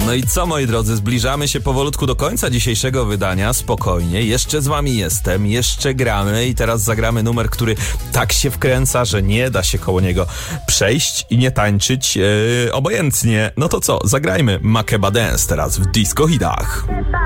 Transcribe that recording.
No i co, moi drodzy, zbliżamy się powolutku do końca dzisiejszego wydania. Spokojnie, jeszcze z wami jestem, jeszcze gramy i teraz zagramy numer, który tak się wkręca, że nie da się koło niego przejść i nie tańczyć obojętnie. No to co, zagrajmy Makeba Dance teraz w Disco Hitach.